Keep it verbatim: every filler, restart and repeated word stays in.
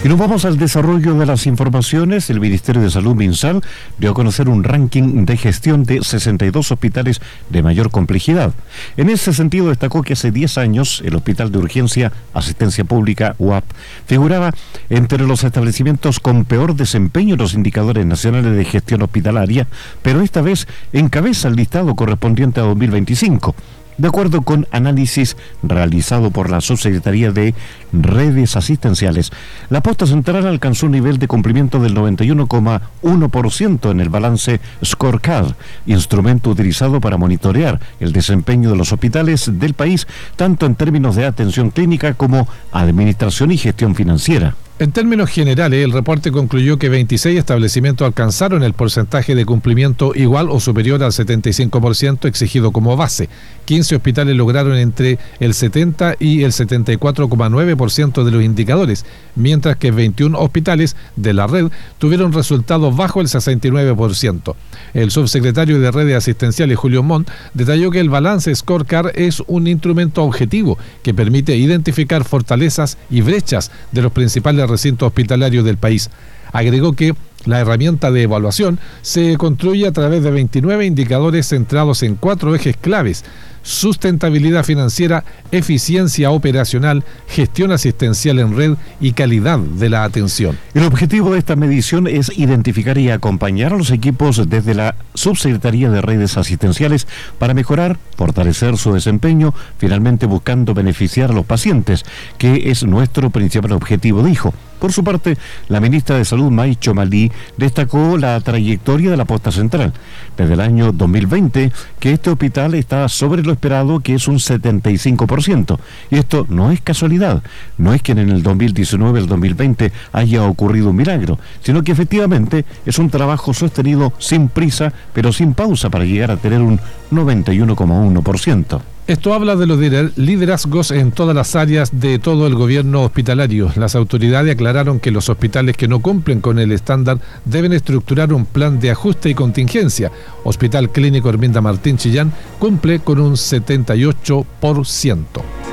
Y nos vamos al desarrollo de las informaciones. El Ministerio de Salud, MinSal, dio a conocer un ranking de gestión de sesenta y dos hospitales de mayor complejidad. En ese sentido, destacó que hace diez años el Hospital de Urgencia Asistencia Pública, U A P, figuraba entre los establecimientos con peor desempeño en los indicadores nacionales de gestión hospitalaria, pero esta vez encabeza el listado correspondiente a dos mil veinticinco. De acuerdo con análisis realizado por la Subsecretaría de Redes Asistenciales, la posta central alcanzó un nivel de cumplimiento del noventa y uno coma uno por ciento en el balance Scorecard, instrumento utilizado para monitorear el desempeño de los hospitales del país, tanto en términos de atención clínica como administración y gestión financiera. En términos generales, el reporte concluyó que veintiséis establecimientos alcanzaron el porcentaje de cumplimiento igual o superior al setenta y cinco por ciento exigido como base. quince hospitales lograron entre el setenta y el setenta y cuatro coma nueve por ciento de los indicadores, mientras que veintiún hospitales de la red tuvieron resultados bajo el sesenta y nueve por ciento. El subsecretario de Redes Asistenciales, Julio Montt, detalló que el balance Scorecard es un instrumento objetivo que permite identificar fortalezas y brechas de los principales recintos hospitalarios del país. Agregó que la herramienta de evaluación se construye a través de veintinueve indicadores centrados en cuatro ejes claves: sustentabilidad financiera, eficiencia operacional, gestión asistencial en red y calidad de la atención. El objetivo de esta medición es identificar y acompañar a los equipos desde la Subsecretaría de Redes Asistenciales para mejorar, fortalecer su desempeño, finalmente buscando beneficiar a los pacientes, que es nuestro principal objetivo, dijo. Por su parte, la ministra de Salud, May Chomalí, destacó la trayectoria de la posta central. Desde el año dos mil veinte, que este hospital está sobre lo esperado, que es un setenta y cinco por ciento. Y esto no es casualidad. No es que en el dos mil diecinueve, el dos mil veinte haya ocurrido un milagro, sino que efectivamente es un trabajo sostenido sin prisa, pero sin pausa, para llegar a tener un noventa y uno coma uno por ciento. Esto habla de los liderazgos en todas las áreas de todo el gobierno hospitalario. Las autoridades aclararon que los hospitales que no cumplen con el estándar deben estructurar un plan de ajuste y contingencia. Hospital Clínico Herminda Martín Chillán cumple con un setenta y ocho por ciento.